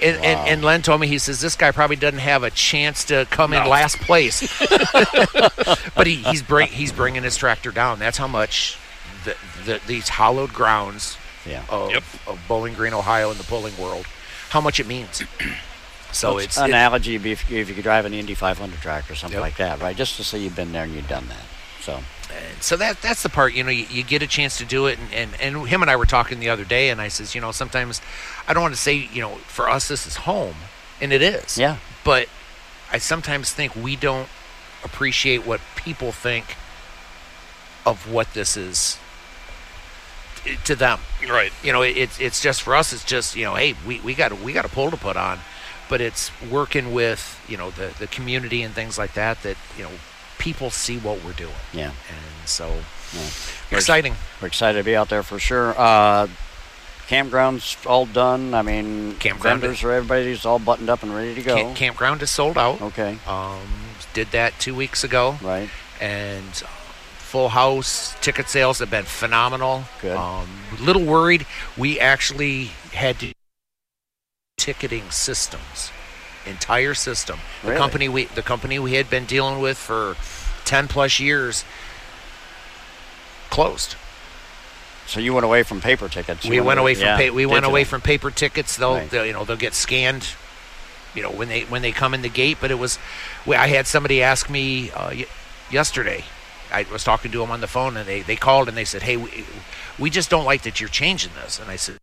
and Len told me, he says, this guy probably doesn't have a chance to come in last place. But he's bringing his tractor down. That's how much these hallowed grounds of Bowling Green, Ohio, and the pulling world, how much it means. So it's an analogy if you could drive an Indy 500 tractor or something like that, right? Just to say you've been there and you've done that. So that's the part, you get a chance to do it, and him and I were talking the other day, and I says, sometimes I don't want to say, for us this is home, and it is. Yeah. But I sometimes think we don't appreciate what people think of what this is to them. Right. It's just, for us, it's just, hey, we got a pull to put on, but it's working with, the community and things like that, people see what we're doing. Yeah. And so exciting. We're excited to be out there for sure. Campground's all done. I mean, vendors or everybody's all buttoned up and ready to go. Campground is sold out. Okay. Did that 2 weeks ago. Right. And full house. Ticket sales have been phenomenal. Good. Little worried. We actually had to ticketing systems. Entire system. Really? The company we had been dealing with for 10 plus years closed. So you went away from paper tickets. We went away from paper tickets. They'll get scanned, when they come in the gate. But I had somebody ask me yesterday. I was talking to them on the phone, and they called and they said, "Hey, we just don't like that you're changing this." And I said,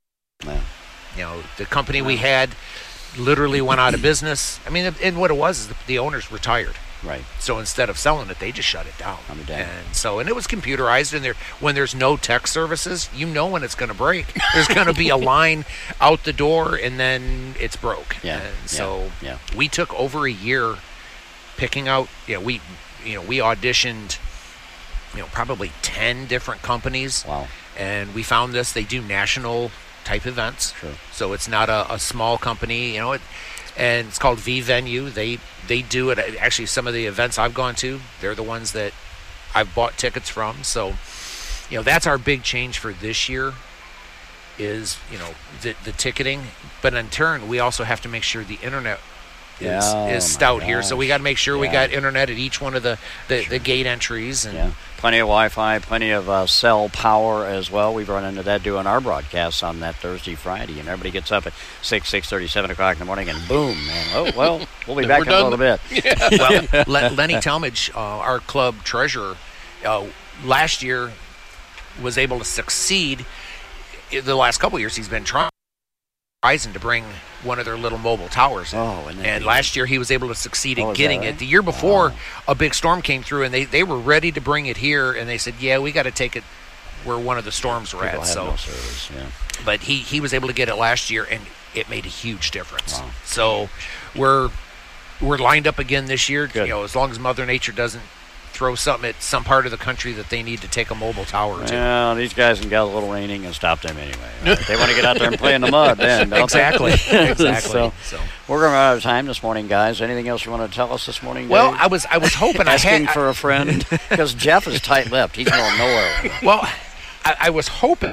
the company we had literally went out of business. I mean, and what it was is the owners retired. Right. So instead of selling it, they just shut it down. And it was computerized, and when there's no tech services, when it's going to break. There's going to be a line out the door, and then it's broke. Yeah. And so we took over a year picking out. We auditioned, probably 10 different companies. Wow. And we found this. They do national type events. Sure. So it's not a small company, and it's called V Venue. They do it. Actually, some of the events I've gone to, they're the ones that I've bought tickets from. So, that's our big change for this year is, the ticketing. But in turn, we also have to make sure the internet is stout here. So we got to make sure we got internet at each one of the gate entries. And plenty of Wi-Fi, plenty of cell power as well. We've run into that doing our broadcasts on that Thursday, Friday, and everybody gets up at 6:30, 7 o'clock in the morning, and boom, man. We'll be back in a little bit. Yeah. Well, Lenny Talmadge, our club treasurer, last year was able to succeed. The last couple of years, he's been trying to bring one of their little mobile towers in. And last year he was able to succeed in getting it. The year before, a big storm came through, and they were ready to bring it here, and they said, we got to take it where one of the storms were at. No service, But he was able to get it last year, and it made a huge difference. Wow. So we're lined up again this year. Good. As long as Mother Nature doesn't throw something at some part of the country that they need to take a mobile tower to. Yeah, these guys and gals, a little raining and stop them anyway. Right? They want to get out there and play in the mud then, don't Exactly. they? Exactly. So we're going to run out of time this morning, guys. Anything else you want to tell us this morning, Dave? Well, I was hoping asking for a friend, because Jeff is tight-lipped. He's going nowhere. Well, I was hoping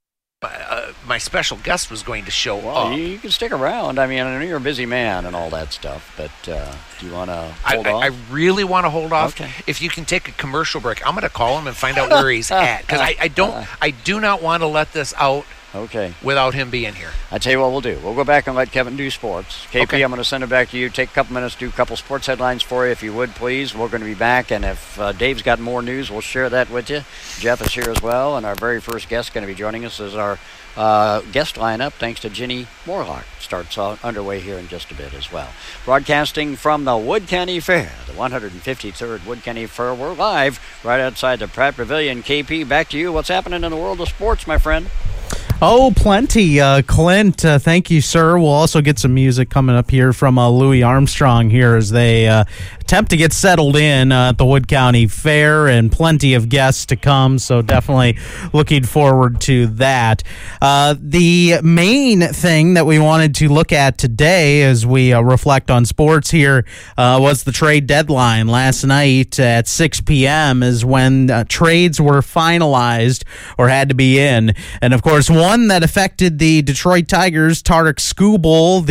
my special guest was going to show up. You can stick around. I mean, I know you're a busy man and all that stuff, but do you want to hold off? I really want to hold off. Okay. If you can take a commercial break, I'm going to call him and find out where he's at, because I do not want to let this out. Okay. Without him being here. I tell you what we'll do. We'll go back and let Kevin do sports. KP, okay. I'm going to send it back to you. Take a couple minutes, do a couple sports headlines for you, if you would, please. We're going to be back, and if Dave's got more news, we'll share that with you. Jeff is here as well, and our very first guest going to be joining us as our guest lineup, thanks to Ginny Morlock. Starts underway here in just a bit as well. Broadcasting from the Wood County Fair, the 153rd Wood County Fair. We're live right outside the Pratt Pavilion. KP, back to you. What's happening in the world of sports, my friend? Oh, plenty. Clint, thank you, sir. We'll also get some music coming up here from Louis Armstrong here as they attempt to get settled in at the Wood County Fair, and plenty of guests to come, so definitely looking forward to that. The main thing that we wanted to look at today as we reflect on sports here was the trade deadline. Last night at 6 p.m. is when trades were finalized or had to be in. And, of course, one that affected the Detroit Tigers, Tarek Skubal,